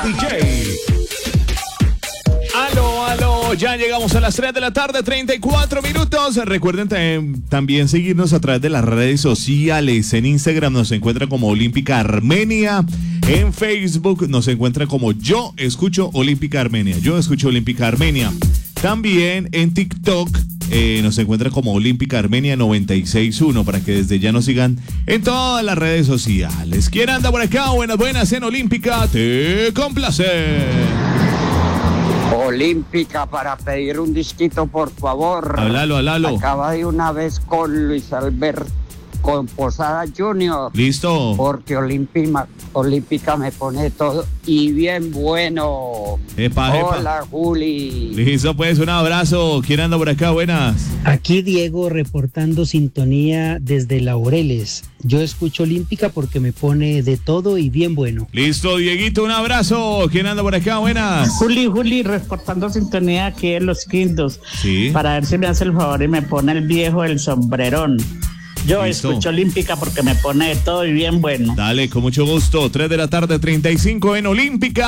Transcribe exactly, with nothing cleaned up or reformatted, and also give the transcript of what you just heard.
D J. Aló, aló, ya llegamos a las tres de la tarde, treinta y cuatro minutos. Recuerden tam- también seguirnos a través de las redes sociales. En Instagram nos encuentra como Olímpica Armenia. En Facebook nos encuentra como Yo Escucho Olímpica Armenia. Yo Escucho Olímpica Armenia. También en TikTok eh, nos encuentra como Olímpica Armenia noventa y seis punto uno para que desde ya nos sigan en todas las redes sociales. ¿Quién anda por acá? Buenas, buenas en Olímpica. Te complace. Olímpica, para pedir un disquito, por favor. Hablalo, hablalo. Acaba de una vez con Luis Alberto, con Posada Junior. Listo. Porque Olímpica, Olímpica me pone todo y bien bueno. Epa, epa. Hola, Juli. Listo, pues, un abrazo. ¿Quién anda por acá? Buenas. Aquí Diego reportando sintonía desde Laureles. Yo escucho Olímpica porque me pone de todo y bien bueno. Listo, Dieguito, un abrazo. ¿Quién anda por acá? Buenas. Juli, Juli, reportando sintonía aquí en Los Quintos. Sí. Para ver si me hace el favor y me pone el viejo el sombrerón. Yo Listo. escucho Olímpica porque me pone de todo y bien bueno. Dale, con mucho gusto. tres de la tarde, treinta y cinco en Olímpica.